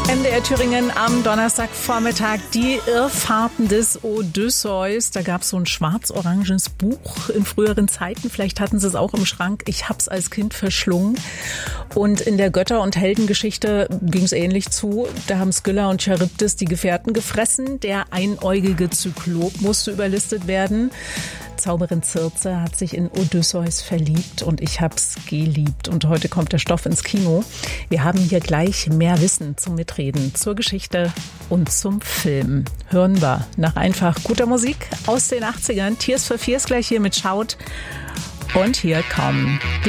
MDR Thüringen am Donnerstagvormittag, die Irrfahrten des Odysseus. Da gab es so ein schwarz-oranges Buch in früheren Zeiten. Vielleicht hatten Sie es auch im Schrank. Ich hab's als Kind verschlungen. Und in der Götter- und Heldengeschichte ging es ähnlich zu. Da haben Skylla und Charybdis die Gefährten gefressen. Der einäugige Zyklop musste überlistet werden. Zauberin Circe hat sich in Odysseus verliebt und ich hab's geliebt. Und heute kommt der Stoff ins Kino. Wir haben hier gleich mehr Wissen zum Mitreden, zur Geschichte und zum Film. Hören wir nach einfach guter Musik aus den 80ern. Tears for Fears gleich hier mit Shout. Und hier kommen